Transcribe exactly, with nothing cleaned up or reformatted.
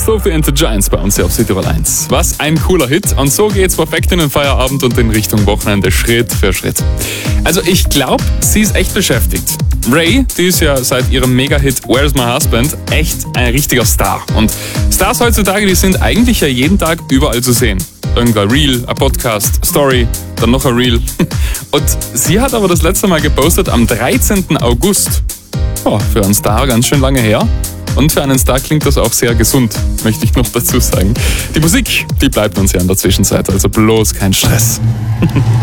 Sophie and the Giants bei uns hier auf Südtirol eins. Was ein cooler Hit und so geht's perfekt in den Feierabend und in Richtung Wochenende Schritt für Schritt. Also ich glaube, sie ist echt beschäftigt. Ray, die ist ja seit ihrem Mega-Hit Where's My Husband echt ein richtiger Star. Und Stars heutzutage, die sind eigentlich ja jeden Tag überall zu sehen. Irgendein Reel, ein Podcast, Story, dann noch ein Reel. Und sie hat aber das letzte Mal gepostet am dreizehnten August. Oh, für einen Star ganz schön lange her. Und für einen Star klingt das auch sehr gesund, möchte ich noch dazu sagen. Die Musik, die bleibt uns ja in der Zwischenzeit, also bloß kein Stress.